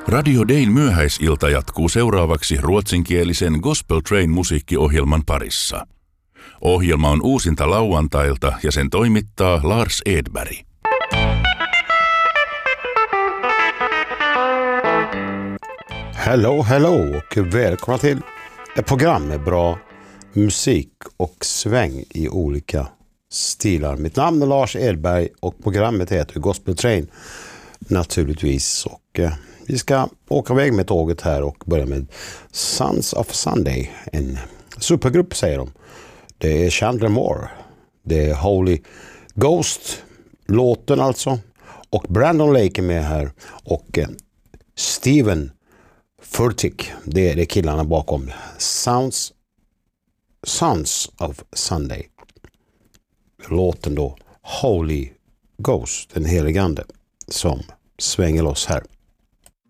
Radio Dayn myöhäisilta jatkuu seuraavaksi ruotsinkielisen Gospel Train-musiikkiohjelman parissa. Ohjelma on uusinta lauantailta ja sen toimittaa Lars Edberg. Hello och välkomna till ett program med bra musik och sväng i olika stilar. Mitt namn är Lars Edberg och programmet heter Gospel Train naturligtvis. Och vi ska åka iväg med tåget här och börja med Sons of Sunday. En supergrupp säger de. Det är Chandler Moore. Det är Holy Ghost, låten alltså. Och Brandon Lake är med här. Och Steven Furtick, det är killarna bakom Sons of Sunday. Låten då Holy Ghost, den heligande som svänger loss här.